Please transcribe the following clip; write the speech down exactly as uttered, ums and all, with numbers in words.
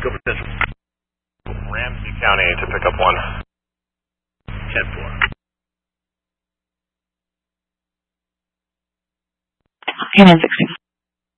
Go for Central. Ramsey County to pick up one. ten four. Cayman sixteen.